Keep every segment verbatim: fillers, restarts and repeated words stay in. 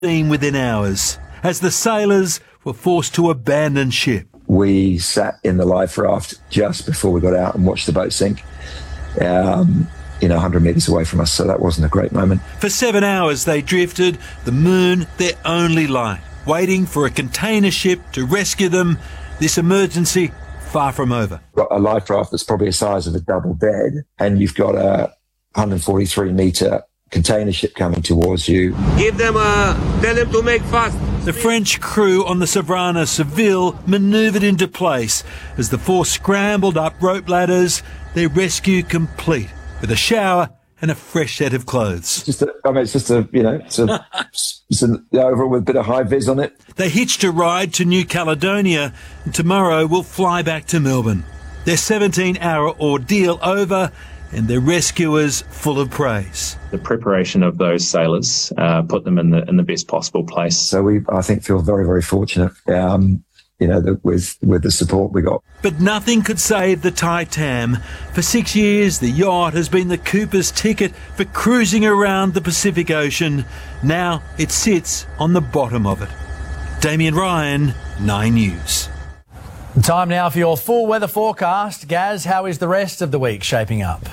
Steam within hours, as the sailors were forced to abandon ship. We sat in the life raft just before we got out and watched the boat sink, um, you know, one hundred metres away from us, so that wasn't a great moment. For seven hours they drifted, the moon their only light, waiting for a container ship to rescue them. This emergency far from over. Got a life raft that's probably the size of a double bed, and you've got a one hundred forty-three metre container ship coming towards you. Give them a... tell them to make fast. The French crew on the Sovrano Seville manoeuvred into place as the four scrambled up rope ladders, their rescue complete with a shower and a fresh set of clothes. Just a, I mean, it's just a, you know, it's, a, it's an overall with a bit of high vis on it. They hitched a ride to New Caledonia and tomorrow will fly back to Melbourne. Their seventeen-hour ordeal over and their rescuers full of praise. The preparation of those sailors uh, put them in the in the best possible place. So we, I think, feel very, very fortunate, um, you know, that with with the support we got. But nothing could save the Titan. For six years, the yacht has been the Cooper's ticket for cruising around the Pacific Ocean. Now it sits on the bottom of it. Damien Ryan, Nine News. Time now for your full weather forecast. Gaz, how is the rest of the week shaping up?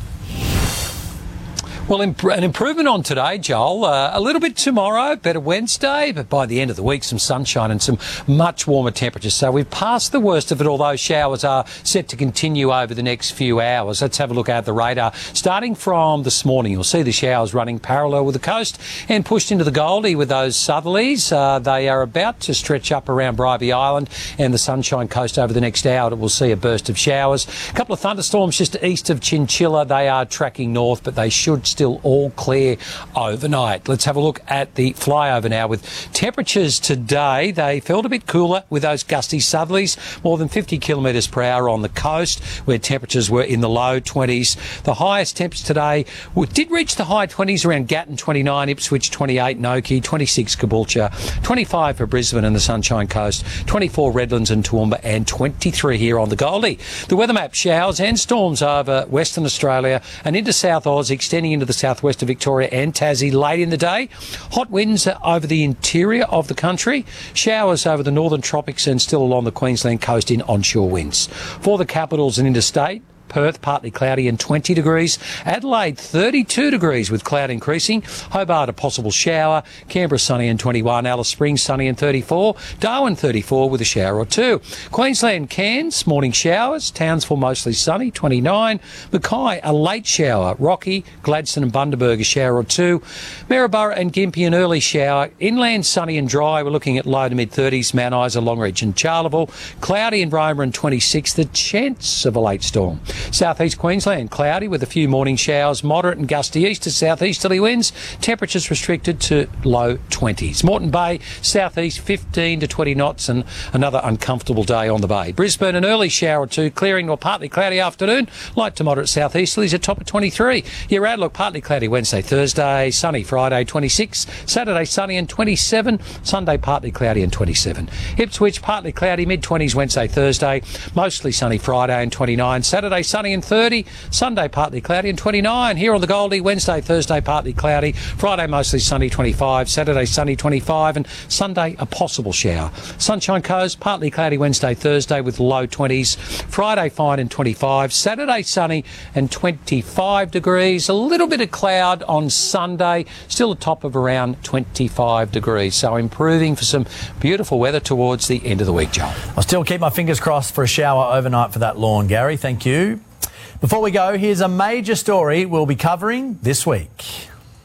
Well, imp- an improvement on today, Joel. Uh, a little bit tomorrow, better Wednesday, but by the end of the week, some sunshine and some much warmer temperatures. So we've passed the worst of it, although showers are set to continue over the next few hours. Let's have a look at the radar. Starting from this morning, you'll see the showers running parallel with the coast and pushed into the Goldie with those southerlies. Uh, they are about to stretch up around Bribie Island and the Sunshine Coast over the next hour. We'll see a burst of showers. A couple of thunderstorms just east of Chinchilla. They are tracking north, but they should still all clear overnight. Let's have a look at the flyover now with temperatures today. They felt a bit cooler with those gusty southerlies, more than fifty kilometres per hour on the coast, where temperatures were in the low twenties. The highest temps today did reach the high twenties around Gatton, twenty-nine, Ipswich, twenty-eight, Noki, twenty-six, Caboolture, twenty-five for Brisbane and the Sunshine Coast, twenty-four, Redlands and Toowoomba, and twenty-three here on the Goldie. The weather map: showers and storms over Western Australia and into South Oz, extending into the southwest of Victoria and Tassie late in the day. Hot winds over the interior of the country. Showers over the northern tropics and still along the Queensland coast in onshore winds. For the capitals and interstate, Perth, partly cloudy and twenty degrees. Adelaide, thirty-two degrees with cloud increasing. Hobart, a possible shower. Canberra, sunny and twenty-one. Alice Springs, sunny and thirty-four. Darwin, thirty-four with a shower or two. Queensland, Cairns, morning showers. Townsville, mostly sunny, twenty-nine. Mackay, a late shower. Rocky, Gladstone and Bundaberg, a shower or two. Maryborough and Gympie, an early shower. Inland, sunny and dry. We're looking at low to mid-thirties. Mount Isa, Longreach and Charleville. Cloudy in Roma and twenty-six. The chance of a late storm. Southeast Queensland, cloudy with a few morning showers, moderate and gusty east to southeasterly winds, temperatures restricted to low twenties. Moreton Bay, southeast fifteen to twenty knots and another uncomfortable day on the bay. Brisbane, an early shower or two, clearing or partly cloudy afternoon, light to moderate southeasterlies, a top of twenty-three. Your outlook, partly cloudy Wednesday, Thursday, sunny Friday, twenty-six, Saturday sunny and twenty-seven, Sunday partly cloudy and twenty-seven. Ipswich, partly cloudy, mid-twenties Wednesday, Thursday, mostly sunny Friday and twenty-nine, Saturday sunny and thirty, Sunday partly cloudy and twenty-nine. Here on the Goldie, Wednesday, Thursday partly cloudy, Friday mostly sunny, twenty-five, Saturday sunny, twenty-five, and Sunday a possible shower. Sunshine Coast, partly cloudy Wednesday, Thursday with low twenties, Friday fine and twenty-five, Saturday sunny and twenty-five degrees, a little bit of cloud on Sunday, still a top of around twenty-five degrees, so improving for some beautiful weather towards the end of the week, Joel. I'll still keep my fingers crossed for a shower overnight for that lawn, Gary. Thank you. Before we go, here's a major story we'll be covering this week.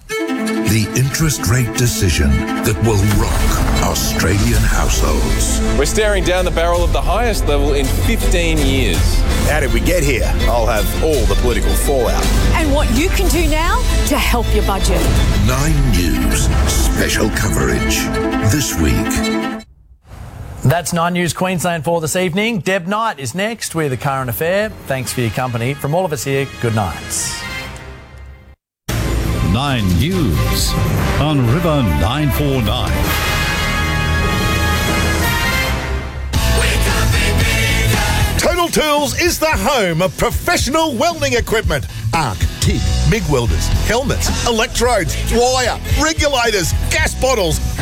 The interest rate decision that will rock Australian households. We're staring down the barrel of the highest level in fifteen years. How did we get here? I'll have all the political fallout. And what you can do now to help your budget. Nine News special coverage this week. That's Nine News Queensland for this evening. Deb Knight is next with a current affair. Thanks for your company. From all of us here, good night. Nine News on River nine four nine. Total Tools is the home of professional welding equipment. Arc, TIG, MIG welders, helmets, electrodes, wire, regulators, gas bottles,